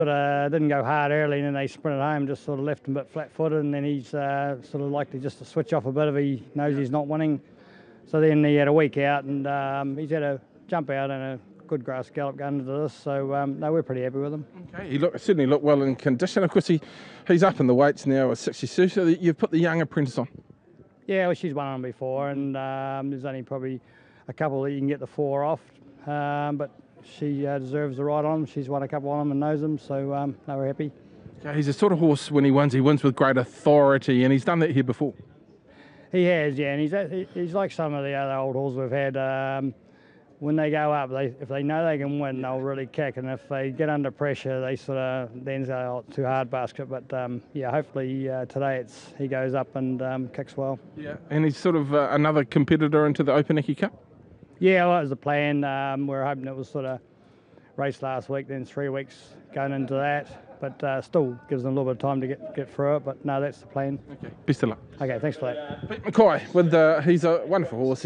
But didn't go hard early, and then they sprinted home, just sort of left him a bit flat-footed, and then he's sort of likely just to switch off a bit if he knows he's not winning. So then he had a week out, and he's had a jump out and a good grass gallop going into this. So no, we're pretty happy with him. Okay, he certainly looked well in condition. Of course, he's up in the weights now at 62, so you've put the young apprentice on. Yeah, well, she's won on before, and there's only probably a couple that you can get the 4 off, but she deserves the right on them. She's won a couple on them and knows them, so no, we're happy. Okay, he's a sort of horse when he wins with great authority, and he's done that here before. He has, yeah, and he's like some of the other old horses we've had. When they go up, if they know they can win, they'll really kick, and if they get under pressure, they sort of then say, oh, too hard basket. But yeah, hopefully today he goes up and kicks well. Yeah, and he's sort of another competitor into the Opunake Cup. Yeah, well, that was the plan. We're hoping it was sort of race last week, then 3 weeks going into that. But still gives them a little bit of time to get through it. But no, that's the plan. Okay, best of luck. Okay, thanks for that. Pete McCoy, he's a wonderful horse.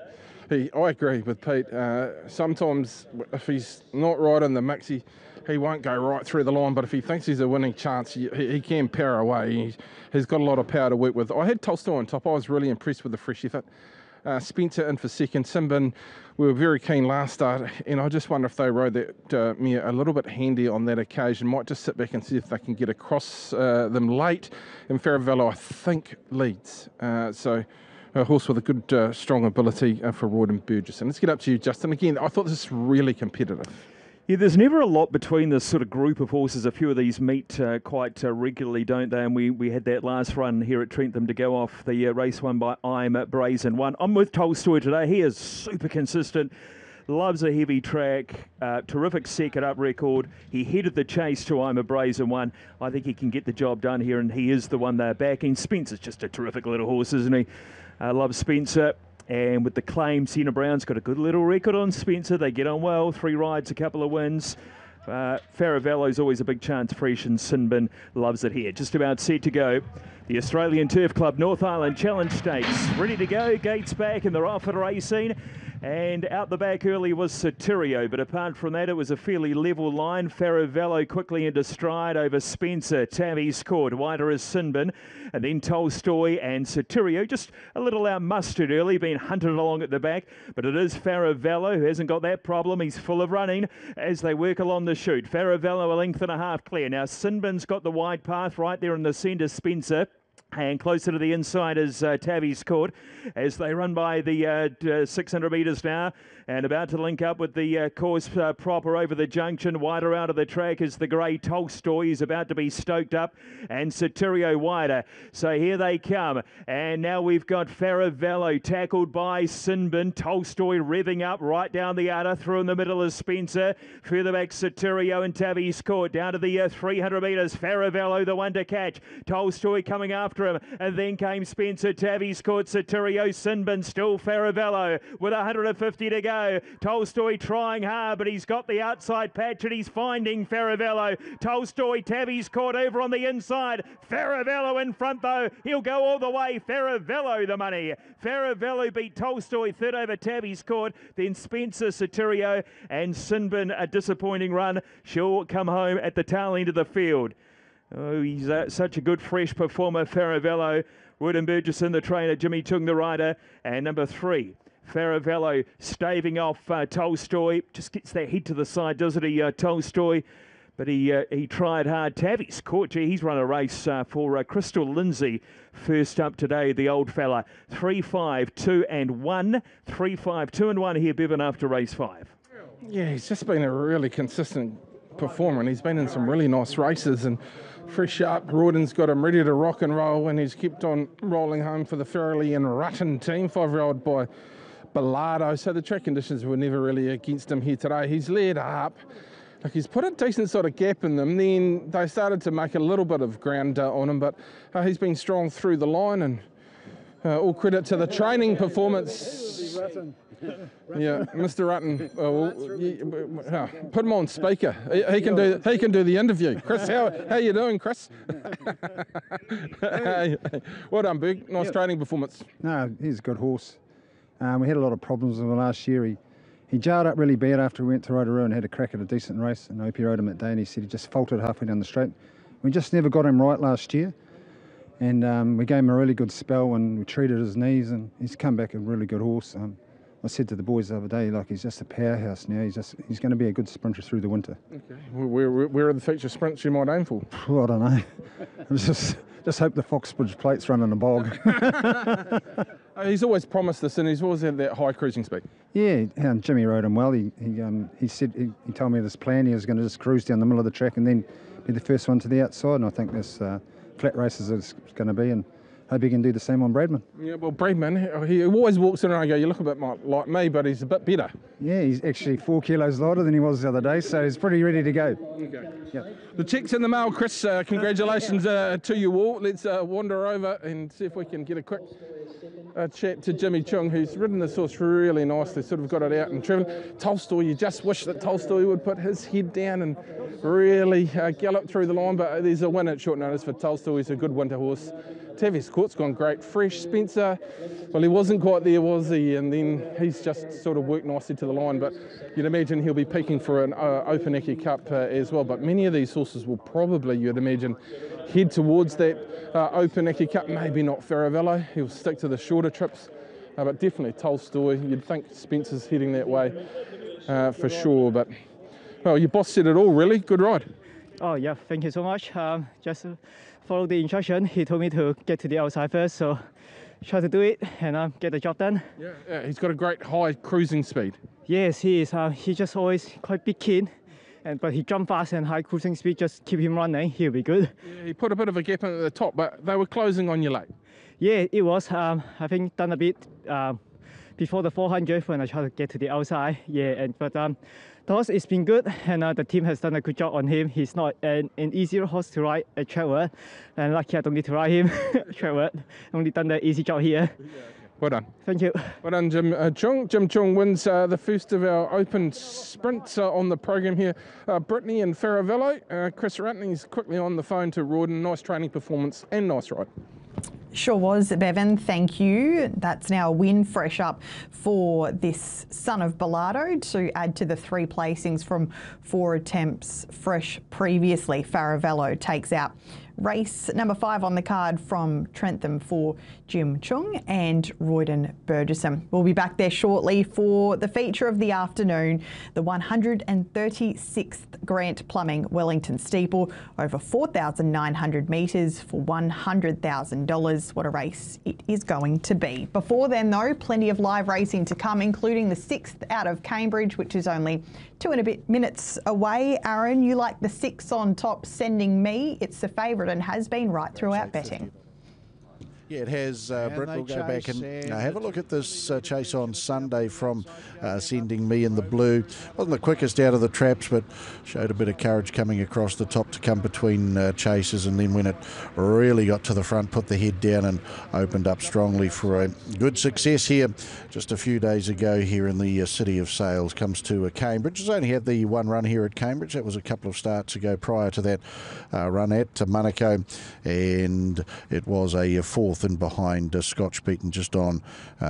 I agree with Pete. Sometimes if he's not right in the mix, he won't go right through the line. But if he thinks he's a winning chance, he can power away. He's got a lot of power to work with. I had Tolstoy on top. I was really impressed with the fresh effort. Spencer in for second. Simbin, we were very keen last start, and I just wonder if they rode that mare a little bit handy on that occasion. Might just sit back and see if they can get across them late. And Faravello, I think, leads. So a horse with a good, strong ability for Royden Burgess. And let's get up to you, Justin. Again, I thought this was really competitive. Yeah, there's never a lot between this sort of group of horses. A few of these meet quite regularly, don't they? And we had that last run here at Trentham to go off the race won by I'm Brazen One. I'm with Tolstoy today. He is super consistent. Loves a heavy track, terrific second up record. He headed the chase to I'm a Brazen One. I think he can get the job done here, and he is the one they're backing. Spencer's just a terrific little horse, isn't he? Loves Spencer. And with the claim, Sienna Brown's got a good little record on Spencer. They get on well, 3 rides, a couple of wins. Faravello's always a big chance fresh, and Sinbin loves it here. Just about set to go. The Australian Turf Club North Island Challenge Stakes. Ready to go, gates back, and they're off at racing. And out the back early was Sotirio, but apart from that, it was a fairly level line. Faravello quickly into stride over Spencer. Tavi's Court, wider as Sinbin, and then Tolstoy and Sotirio. Just a little out mustard early, being hunted along at the back, but it is Faravello who hasn't got that problem. He's full of running as they work along the chute. Faravello a length and a half clear. Now Sinbin's got the wide path right there in the centre, Spencer. And closer to the inside is Tavi's Court as they run by the 600 metres now, and about to link up with the course proper over the junction. Wider out of the track is the grey Tolstoy. He's about to be stoked up, and Sotirio wider. So here they come, and now we've got Faravello tackled by Sinbin. Tolstoy revving up right down the udder. Through in the middle is Spencer. Further back Sotirio and Tavi's Court. Down to the 300 metres. Faravello the one to catch. Tolstoy coming after him, and then came Spencer. Tavi's Court, Sotirio, Sinbin, still Faravello with 150 to go. Tolstoy trying hard, but he's got the outside patch, and he's finding Faravello. Tolstoy, Tavi's Court over on the inside. Faravello in front though. He'll go all the way. Faravello the money. Faravello beat Tolstoy third over Tavi's Court. Then Spencer, Sotirio, and Sinbin, a disappointing run. She'll come home at the tail end of the field. Oh, he's such a good fresh performer, Faravello. Royden Burgess in the trainer, Jimmy Chung the rider, and number 3, Faravello staving off Tolstoy. Just gets that head to the side, doesn't he, Tolstoy? But he tried hard. Tavi's Court, gee, he's run a race for Crystal Lindsay first up today, the old fella. 3-5, 2 and 1. 3-5, 2 and 1 here, Bevan, after race 5. Yeah, he's just been a really consistent performer, and he's been in some really nice races, and fresh up. Royden's got him ready to rock and roll, and he's kept on rolling home for the Fairley and Rutten team, 5-year-old by Bellardo. So the track conditions were never really against him here today. He's led up. Like, he's put a decent sort of gap in them. Then they started to make a little bit of ground on him, but he's been strong through the line, and all credit to the training performance. Yeah, Mr. Rutten. Put him on speaker. He can do the interview. Chris, how you doing, Chris? Well done, Berg. Nice training performance. No, he's a good horse. We had a lot of problems in the last year. He jarred up really bad after we went to Rotorua and had a crack at a decent race, and Opie rode him at day, and he said he just faltered halfway down the straight. We just never got him right last year, and we gave him a really good spell and we treated his knees, and he's come back a really good horse. I said to the boys the other day, like, he's just a powerhouse now. He's going to be a good sprinter through the winter. Okay. Where are the feature sprints you might aim for? I don't know. Just hope the Foxbridge plate's running a bog. He's always promised this, and he's always had that high cruising speed. Yeah, and Jimmy rode him well. He said he told me this plan. He was going to just cruise down the middle of the track and then be the first one to the outside. And I think this flat races is going to be, and hope he can do the same on Bradman. Yeah, well, Bradman, he always walks in and I go, you look a bit like me, but he's a bit better. Yeah, he's actually 4 kilos lighter than he was the other day, so he's pretty ready to go. Okay. Yep. The check's in the mail, Chris. Congratulations to you all. Let's wander over and see if we can get a quick chat to Jimmy Chung, who's ridden this horse really nicely, sort of got it out and driven. Tolstoy, you just wish that Tolstoy would put his head down and really gallop through the line, but there's a win at short notice for Tolstoy. He's a good winter horse. Tavius Court's gone great. Fresh. Spencer, well, he wasn't quite there, was he? And then he's just sort of worked nicely to the line, but you'd imagine he'll be peaking for an Open Eki Cup as well. But many of these horses will probably, you'd imagine, head towards that Open Eki Cup. Maybe not Faravello. He'll stick to the shorter trips, but definitely Tolstoy. You'd think Spencer's heading that way for sure. But, well, your boss said it all, really. Good ride. Oh, yeah, thank you so much. Just follow the instruction. He told me to get to the outside first, so try to do it and get the job done. Yeah, he's got a great high cruising speed. Yes, he is. He just always quite big kid, but he jump fast and high cruising speed. Just keep him running, he'll be good. Yeah, he put a bit of a gap in at the top, but they were closing on you late. Yeah, it was. I think done a bit before the 400 when I tried to get to the outside. Yeah, but the horse has been good, and the team has done a good job on him. He's not an easy horse to ride at Chatsworth, and lucky I don't need to ride him at Chatsworth. Only done the easy job here. Well done. Thank you. Well done, Jim Chung. Jim Chung wins the first of our open sprints on the program here. Brittany and Faravello. Chris Rutney's quickly on the phone to Rawdon. Nice training performance and nice ride. Sure was, Bevan. Thank you. That's now a win fresh up for this Son of Bilardo to add to the 3 placings from 4 attempts fresh previously. Faravello takes out race number 5 on the card from Trentham for Jim Chung and Royden Burgesson. We'll be back there shortly for the feature of the afternoon, the 136th Grant Plumbing Wellington Steeple, over 4,900 metres for $100,000. What a race it is going to be. Before then, though, plenty of live racing to come, including the 6th out of Cambridge, which is only 2 and a bit minutes away. Aaron, you like the 6 on top, Sending Me. It's the favourite and has been right throughout betting. Yeah, it has. Brett will go back and have a look at this chase on Sunday from Sending Me in the blue. Wasn't the quickest out of the traps, but showed a bit of courage coming across the top to come between chasers, and then when it really got to the front, put the head down and opened up strongly for a good success here just a few days ago here in the city of Sales. Comes to Cambridge. It's only had the 1 run here at Cambridge. That was a couple of starts ago prior to that run at Manukau, and it was a 4th and behind Scotch Beaten, just on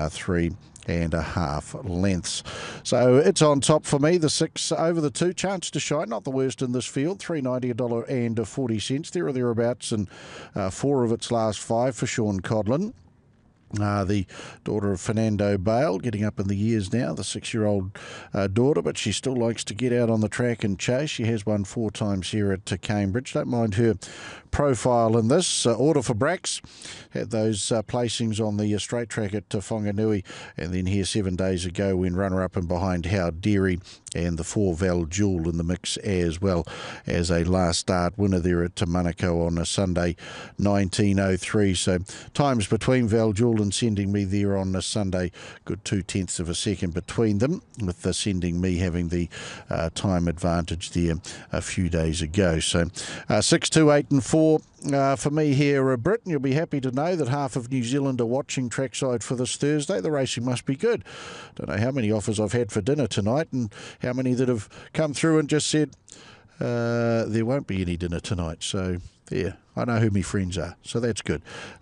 3.5 lengths. So it's on top for me. The 6 over the 2, chance to shine, not the worst in this field. $3.90 $1.40 there or thereabouts, and 4 of its last 5 for Sean Codlin. The daughter of Fernando Bale, getting up in the years now, the 6-year-old daughter, but she still likes to get out on the track and chase. She has won 4 times here at Cambridge. Don't mind her profile in this. Order for Brax had those placings on the straight track at Whanganui, and then here 7 days ago when runner-up and behind How Dairy and the 4 Val Jewel in the mix as well as a last start winner there at Manukau on a Sunday, 19:03. So times between Val Jewel and Sending Me there on a Sunday, good 0.2 of a second between them, with the Sending Me having the time advantage there a few days ago. So 6, 2, 8 and 4 for me here, Britain. You'll be happy to know that half of New Zealand are watching trackside for this Thursday. The racing must be good. Don't know how many offers I've had for dinner tonight and how many that have come through and just said, there won't be any dinner tonight. So, yeah, I know who my friends are, so that's good.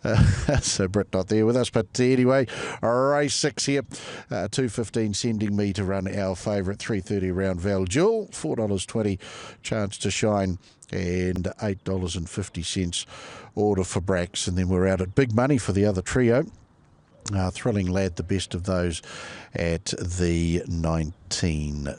So Britt not there with us, but anyway, race 6 here, 2:15 sending me to run our favourite 3:30 round Val Jewel, $4.20 chance to shine, and $8.50 order for Brax, and then we're out at big money for the other trio. Thrilling Lad, the best of those, at the $19.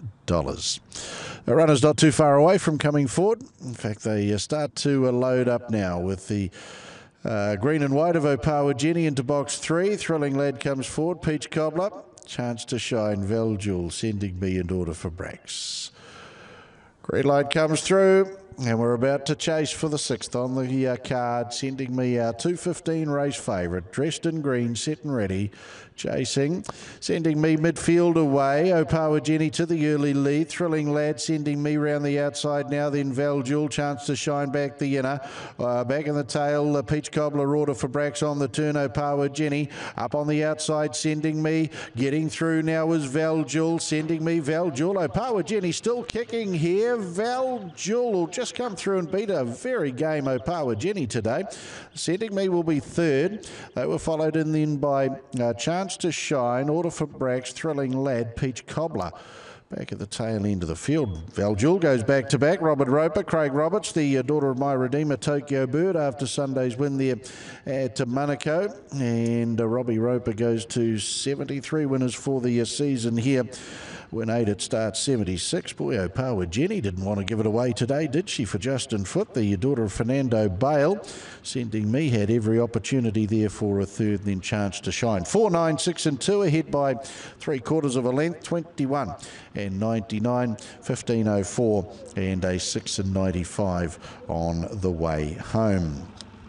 The runner's not too far away from coming forward. In fact, they start to load up now with the green and white of Opawa Jenny into box 3. Thrilling Lad comes forward. Peach Cobbler, chance to shine. Val Jewel sending me in order for Brax. Green light comes through. And we're about to chase for the 6th on the card, sending me our 2:15 race favourite, dressed in green, set and ready, chasing, sending me midfield away, Opawa Jenny to the early lead, Thrilling Lad sending me round the outside now, then Val Jewel, chance to shine back the inner, back in the tail, Peach Cobbler order for Brax on the turn, Opawa Jenny, up on the outside, sending me, getting through now is Val Jewel, sending me Val Jewel, Opawa Jenny still kicking here, Val Jewel will just come through and beat a very game Opawa Jenny today. Sending me will be 3rd. They were followed in then by Chance to Shine, Order for Brax, Thrilling Lad, Peach Cobbler. Back at the tail end of the field, Val Jewel goes back to back. Robert Roper, Craig Roberts, the daughter of my Redeemer, Tokyo Bird, after Sunday's win there at Monaco. And Robbie Roper goes to 73 winners for the season here. When 8 it starts 76. Boy, Opawa Jenny didn't want to give it away today, did she, for Justin Foote, the daughter of Fernando Bale. Sending me had every opportunity there for a 3rd, then Chance to Shine. 4, 9, 6 and 2 ahead by 3/4 of a length, 21 and 99, 15:04 and a 6 and 95 on the way home.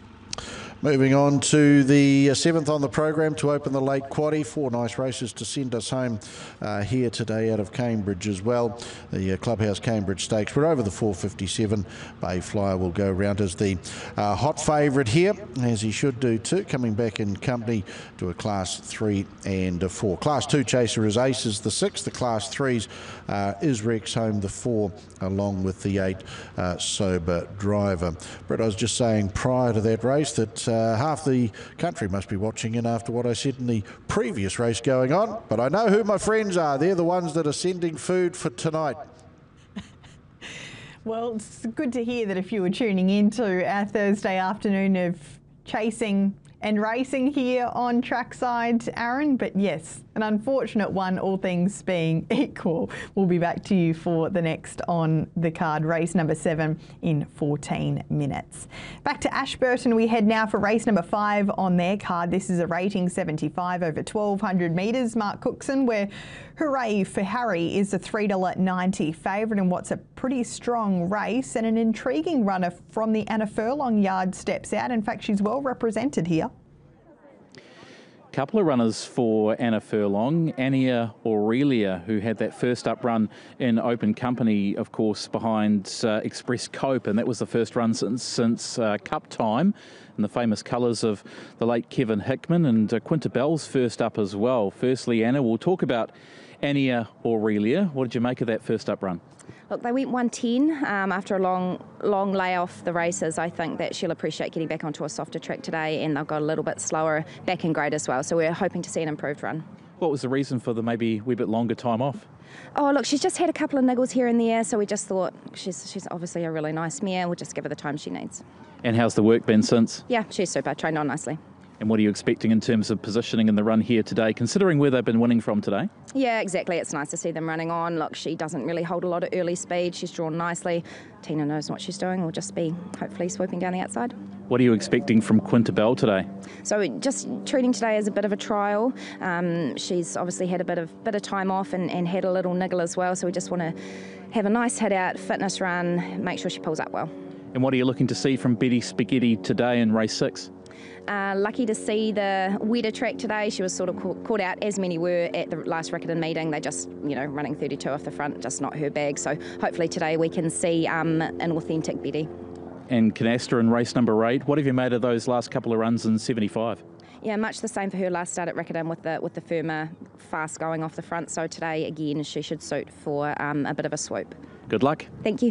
Moving on to the 7th on the program to open the late quaddie. 4 nice races to send us home here today out of Cambridge as well. The Clubhouse Cambridge Stakes. We're over the 4:57. Bay Flyer will go round as the hot favourite here, as he should do too, coming back in company to a Class 3 and a 4. Class 2 chaser is Aces the 6. The Class 3s is Rex Home the 4, along with the 8 Sober Driver. Brett, I was just saying prior to that race that half the country must be watching in after what I said in the previous race going on, but I know who my friends are. They're the ones that are sending food for tonight. Well, it's good to hear that if you were tuning into our Thursday afternoon of chasing and racing here on Trackside, Aaron, but yes, an unfortunate one, all things being equal. We'll be back to you for the next on the card, race number 7 in 14 minutes. Back to Ashburton we head now for race number 5 on their card. This is a rating 75 over 1,200 metres. Mark Cookson, where Hooray for Harry is a $3.90 favourite in what's a pretty strong race, and an intriguing runner from the Anna Furlong yard steps out. In fact, she's well represented here. Couple of runners for Anna Furlong. Ania Aurelia, who had that first up run in open company, of course, behind Express Cope, and that was the first run since Cup time, in the famous colours of the late Kevin Hickman, and Quinta Bell's first up as well. Firstly, Anna, we'll talk about Ania Aurelia. What did you make of that first up run? Look, they went 110 after a long lay off the races. I think that she'll appreciate getting back onto a softer track today, and they've got a little bit slower back in grade as well. So we're hoping to see an improved run. What was the reason for the maybe wee bit longer time off? Oh, look, she's just had a couple of niggles here and there, so we just thought she's obviously a really nice mare. We'll just give her the time she needs. And how's the work been since? Yeah, she's super. Trained on nicely. And what are you expecting in terms of positioning in the run here today, considering where they've been winning from today? Yeah, exactly. It's nice to see them running on. Look, she doesn't really hold a lot of early speed. She's drawn nicely. Tina knows what she's doing. We'll just be hopefully swooping down the outside. What are you expecting from Quinta Bell today? So just treating today as a bit of a trial. She's obviously had a bit of time off and had a little niggle as well. So we just want to have a nice hit out, fitness run, make sure she pulls up well. And what are you looking to see from Betty Spaghetti today in race 6? Lucky to see the wetter track today. She was sort of caught out, as many were at the last Riccarton meeting. They just, running 32 off the front, just not her bag. So hopefully today we can see an authentic Betty. And Canasta in race number 8, what have you made of those last couple of runs in 75? Yeah, much the same for her last start at Riccarton with the firmer, fast going off the front. So today, again, she should suit for a bit of a swoop. Good luck. Thank you.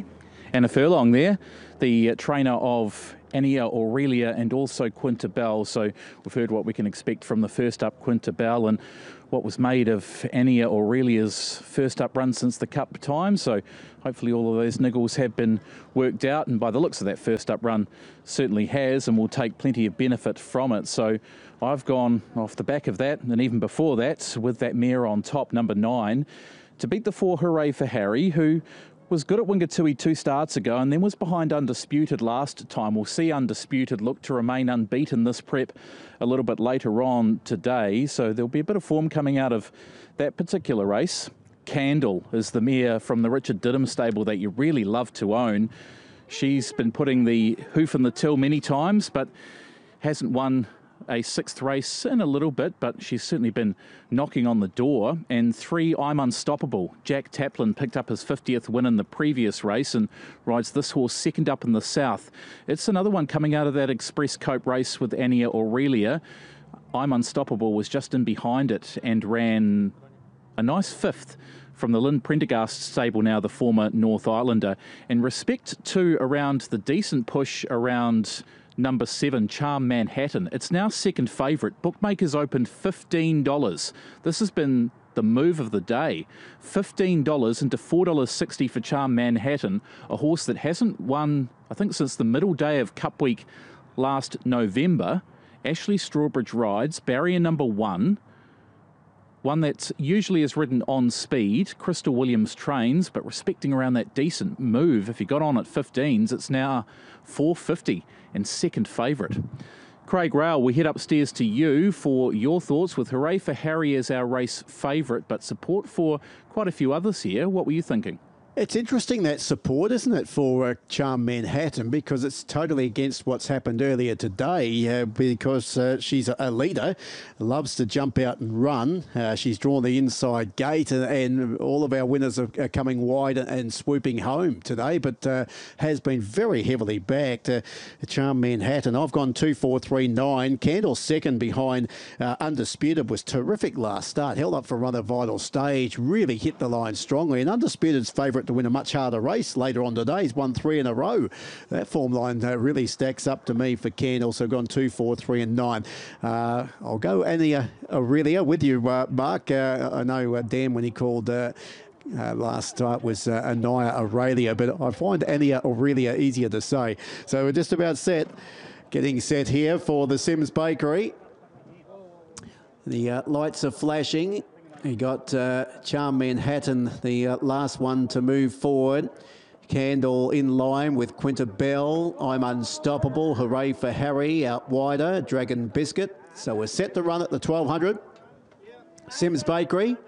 Anna Furlong there, the trainer of Ania Aurelia and also Quinta Bell. So we've heard what we can expect from the first up Quinta Bell and what was made of Ania Aurelia's first up run since the Cup time. So hopefully all of those niggles have been worked out, and by the looks of that first up run certainly has, and will take plenty of benefit from it. So I've gone off the back of that, and even before that, with that mare on top, number 9, to beat the 4 Hooray for Harry, who was good at Wingatui 2 starts ago and then was behind Undisputed last time. We'll see Undisputed look to remain unbeaten this prep a little bit later on today, so there'll be a bit of form coming out of that particular race. Candle is the mare from the Richard Diddham stable that you really love to own. She's been putting the hoof in the till many times, but hasn't won a 6th race in a little bit, but she's certainly been knocking on the door. And 3, I'm Unstoppable. Jack Taplin picked up his 50th win in the previous race and rides this horse second up in the south. It's another one coming out of that Express Cope race with Ania Aurelia. I'm Unstoppable was just in behind it and ran a nice 5th from the Lynn Prendergast stable, now the former North Islander. In respect to around the decent push around number 7, Charm Manhattan, it's now second favourite. Bookmakers opened $15. This has been the move of the day. $15 into $4.60 for Charm Manhattan, a horse that hasn't won, I think, since the middle day of Cup Week last November. Ashley Strawbridge rides, barrier number 1. One that usually is ridden on speed. Crystal Williams trains, but respecting around that decent move. If you got on at 15s, it's now $4.50 and second favourite. Craig Rowell, we head upstairs to you for your thoughts with Hooray for Harry as our race favourite, but support for quite a few others here. What were you thinking? It's interesting, that support, isn't it, for Charm Manhattan, because it's totally against what's happened earlier today, because she's a leader, loves to jump out and run. She's drawn the inside gate, and all of our winners are coming wide and swooping home today, but has been very heavily backed. Charm Manhattan, I've gone 2, 4, 3, 9. Candle second behind Undisputed was terrific last start, held up for a rather vital stage, really hit the line strongly, and Undisputed's favourite to win a much harder race later on today. He's won 3 in a row. That form line really stacks up to me for Candle. So gone 2, 4, 3 and 9. I'll go Ania Aurelia with you, Mark. I know Dan, when he called last start, was Ania Aurelia, but I find Ania Aurelia easier to say. So we're just about set. Getting set here for the Sims Bakery. The lights are flashing. You got Charm Manhattan, the last one to move forward. Candle in line with Quinta Bell. I'm Unstoppable. Hooray for Harry out wider. Dragon Biscuit. So we're set to run at the 1200. Sims Bakery.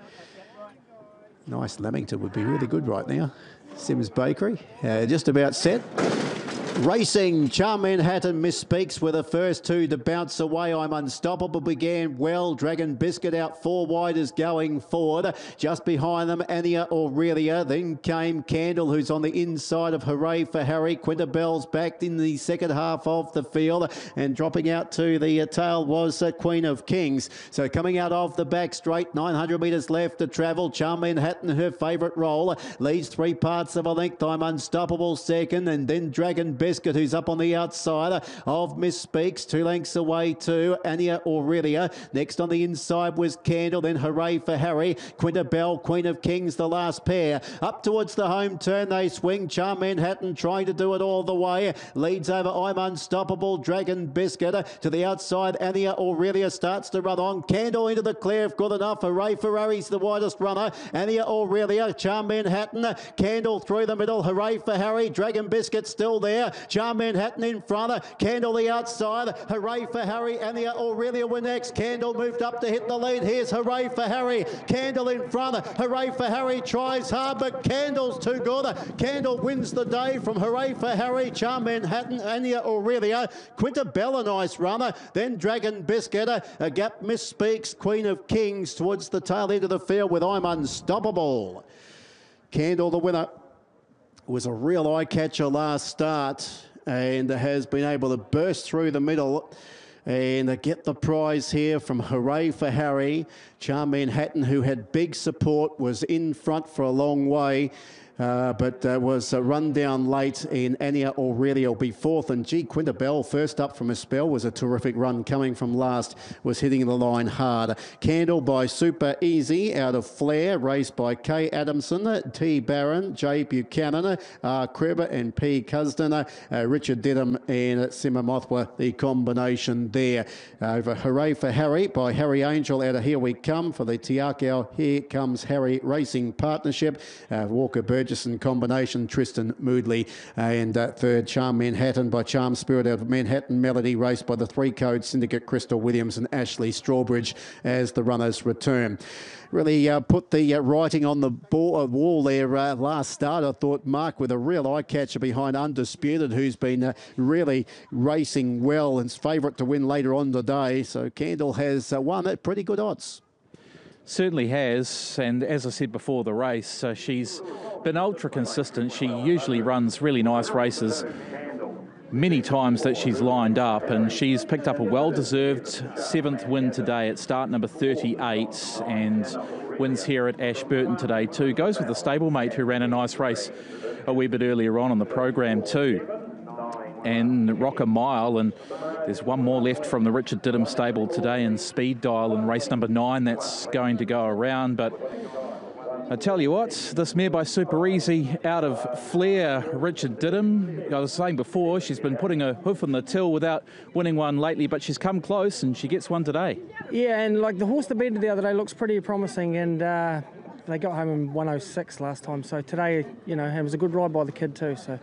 Nice Lamington would be really good right now. Sims Bakery. Just about set. Racing, Charm Manhattan misspeaks with the first 2 to bounce away. I'm Unstoppable began well. Dragon Biscuit out 4 wide is going forward. Just behind them, Ania Aurelia. Then came Candle, who's on the inside of Hooray for Harry. Quinta Bell's backed in the second half of the field. And dropping out to the tail was Queen of Kings. So coming out of the back straight, 900 metres left to travel. Charm Manhattan, her favourite role, leads 3 parts of a length. I'm Unstoppable second, and then Dragon Biscuit, who's up on the outside of Misspeaks, 2 lengths away to Ania Aurelia. Next on the inside was Candle, then Hooray for Harry. Quinta Bell, Queen of Kings, the last pair. Up towards the home turn they swing. Charm Manhattan trying to do it all the way. Leads over I'm Unstoppable. Dragon Biscuit to the outside. Ania Aurelia starts to run on. Candle into the clear if good enough. Hooray for Harry's the widest runner. Ania Aurelia, Charm Manhattan. Candle through the middle. Hooray for Harry. Dragon Biscuit still there. Charm Manhattan in front. Candle the outside. Hooray for Harry. Ania Aurelia were next. Candle moved up to hit the lead. Here's Hooray for Harry. Candle in front. Hooray for Harry tries hard, but Candle's too good. Candle wins the day from Hooray for Harry. Charm Manhattan, Ania Aurelia. Quinta Bell, a nice runner. Then Dragon Biscuit. A gap misspeaks. Queen of Kings towards the tail end of the field with I'm Unstoppable. Candle, the winner, was a real eye-catcher last start and has been able to burst through the middle and get the prize here from Hooray for Harry. Charm Manhattan, who had big support, was in front for a long way. but was run down late in Ania Aurelia will be fourth, and G. Quintabell first up from a spell was a terrific run coming from last, was hitting the line hard. Candle by Super Easy out of Flair, raced by K. Adamson, T. Barron, J. Buchanan, R. Kreber and P. Cusden, Richard Dedham and Sima Mothwa, the combination there. Over Hooray for Harry by Harry Angel out of Here We Come for the Tiakau Here Comes Harry Racing Partnership. Walker Burgesson combination, Tristan Moodley, and third Charm Manhattan by Charm Spirit out of Manhattan Melody, raced by the 3 Code Syndicate, Crystal Williams and Ashley Strawbridge as the runners return. Really put the writing on the wall there last start. I thought Mark with a real eye-catcher behind Undisputed, who's been really racing well and favourite to win later on today. So Candle has won at pretty good odds. Certainly has, and as I said before the race, she's been ultra consistent. She usually runs really nice races many times that she's lined up, and she's picked up a well-deserved 7th win today at start number 38, and wins here at Ashburton today too. Goes with the stablemate who ran a nice race a wee bit earlier on the program too, and Rock a Mile, and there's one more left from the Richard Diddham stable today in Speed Dial in race number 9 that's going to go around. But I tell you what, this mare by Super Easy out of Flair, Richard Diddham, I was saying before, she's been putting a hoof in the till without winning one lately, but she's come close and she gets one today. Yeah, and like the horse that beat her the other day looks pretty promising, and they got home in 106 last time, so today, you know, it was a good ride by the kid too, so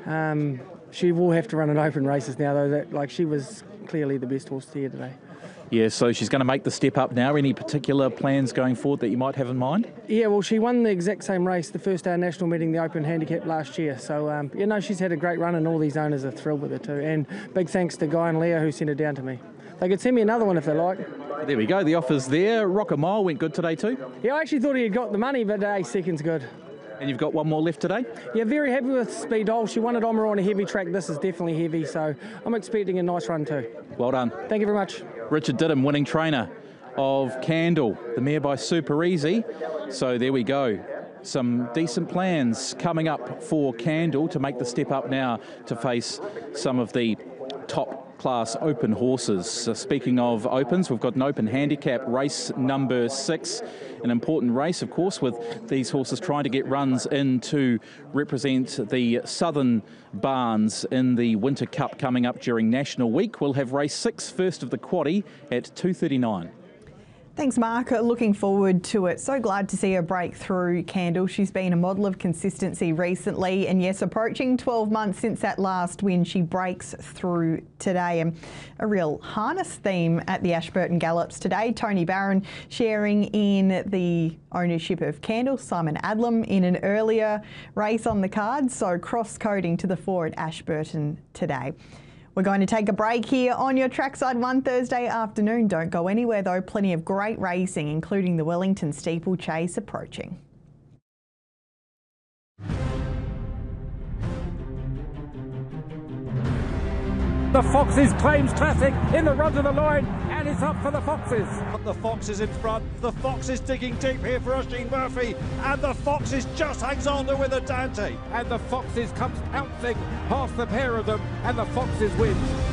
she will have to run in open races now, though. That, like, she was clearly the best horse here today. Yeah, so she's going to make the step up now. Any particular plans going forward that you might have in mind? Yeah, well, she won the exact same race, the first day of national meeting, the Open Handicap last year. So, you know, she's had a great run, and all these owners are thrilled with her too. And big thanks to Guy and Leah who sent her down to me. They could send me another one if they like. There we go, the offer's there. Rock a Mile went good today too? Yeah, I actually thought he had got the money, but second's good. And you've got one more left today? Yeah, very happy with Speed Dial. She won at Omaha on a heavy track. This is definitely heavy, so I'm expecting a nice run too. Well done. Thank you very much. Richard Diddham, winning trainer of Candle, the mare by Super Easy. So there we go. Some decent plans coming up for Candle to make the step up now to face some of the top class open horses. Speaking of opens, we've got an open handicap, race number 6, an important race, of course, with these horses trying to get runs in to represent the Southern Barns in the Winter Cup coming up during National Week. We'll have race 6, first of the quaddie, at 2:39. Thanks, Mark. Looking forward to it. So glad to see her break through, Candle. She's been a model of consistency recently, and yes, approaching 12 months since that last win, she breaks through today. And a real harness theme at the Ashburton Gallops today. Tony Barron sharing in the ownership of Candle, Simon Adlam in an earlier race on the card, so cross-coding to the 4 at Ashburton today. We're going to take a break here on your Trackside One Thursday afternoon. Don't go anywhere though, plenty of great racing, including the Wellington Steeplechase approaching. The Foxes claims classic in the run to the line, and it's up for the Foxes. The Foxes in front, the Foxes digging deep here for Oisin Murphy, and the Foxes just hangs on there with a Dante. And the Foxes comes pouncing past the pair of them, and the Foxes wins.